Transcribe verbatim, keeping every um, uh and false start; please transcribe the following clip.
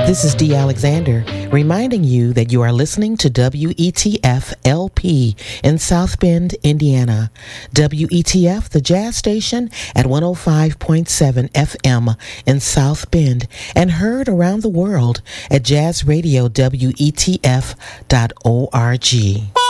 This is Dee Alexander reminding you that you are listening to W E T F L P in South Bend, Indiana. W E T F, the jazz station at one oh five point seven F M in South Bend, and heard around the world at jazz radio W E T F dot org.